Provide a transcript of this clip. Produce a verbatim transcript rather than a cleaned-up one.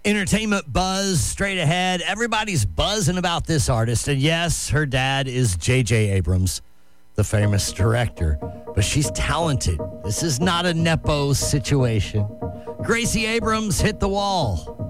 Entertainment buzz straight ahead. Everybody's buzzing about this artist. And yes, her dad is J J. Abrams, the famous director. But she's talented. This is not a Nepo situation. Gracie Abrams hit the wall.